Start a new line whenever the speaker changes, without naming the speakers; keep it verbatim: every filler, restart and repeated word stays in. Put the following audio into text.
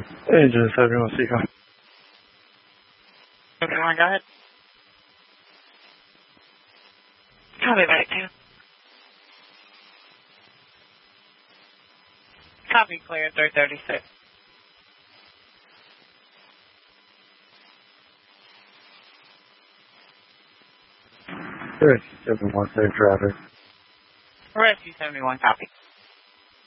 Engine seventy-one, Seeker.
seventy-one, go ahead. Copy back two. Copy clear three thirty-six.
Rescue seventy-one, safe traffic.
Rescue seventy-one, copy.